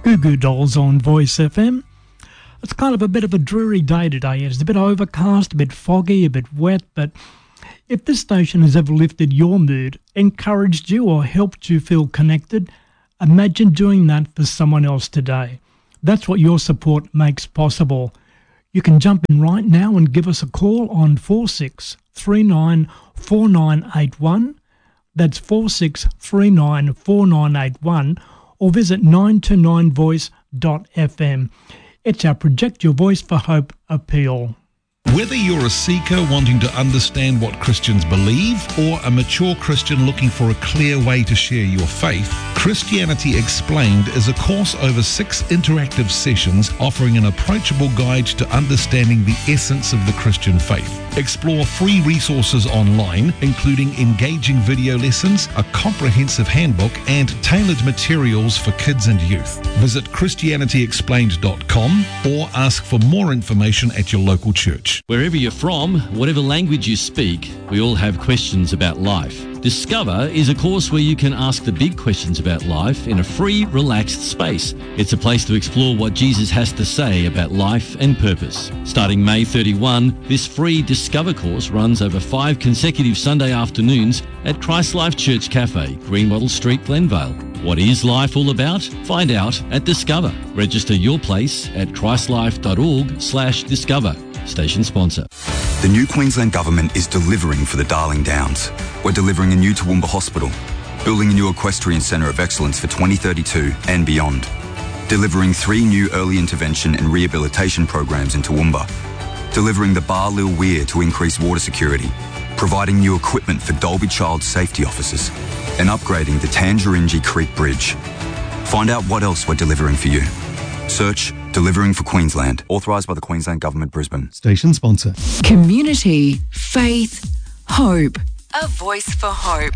Goo Goo Dolls on Voice FM. It's kind of a bit of a dreary day today. It's a bit overcast, a bit foggy, a bit wet, but if this station has ever lifted your mood, encouraged you or helped you feel connected, imagine doing that for someone else today. That's what your support makes possible. You can jump in right now and give us a call on 46394981. That's 46394981. Or visit 929voice.fm. It's our Project Your Voice for Hope appeal. Whether you're a seeker wanting to understand what Christians believe or a mature Christian looking for a clear way to share your faith, Christianity Explained is a course over 6 interactive sessions offering an approachable guide to understanding the essence of the Christian faith. Explore free resources online, including engaging video lessons, a comprehensive handbook, and tailored materials for kids and youth. Visit ChristianityExplained.com or ask for more information at your local church. Wherever you're from, whatever language you speak, we all have questions about life. Discover is a course where you can ask the big questions about life in a free, relaxed space. It's a place to explore what Jesus has to say about life and purpose. Starting May 31, this free Discover course runs over 5 consecutive Sunday afternoons at Christ Life Church Cafe, Greenwattle Street, Glenvale. What is life all about? Find out at Discover. Register your place at christlife.org/discover. Station sponsor. The new Queensland Government is delivering for the Darling Downs. We're delivering a new Toowoomba Hospital, building a new equestrian centre of excellence for 2032 and beyond, delivering 3 new early intervention and rehabilitation programs in Toowoomba, delivering the Bar Lil Weir to increase water security, providing new equipment for Dalby Child Safety Officers, and upgrading the Tangeringee Creek Bridge. Find out what else we're delivering for you. Search Delivering for Queensland. Authorised by the Queensland Government, Brisbane. Station sponsor. Community, faith, hope. A voice for hope.